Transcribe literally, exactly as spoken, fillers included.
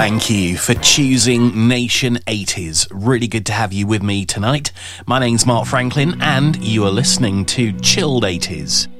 Thank you for choosing Nation eighties. Really good to have you with me tonight. My name's Mark Franklin and you are listening to Chilled eighties.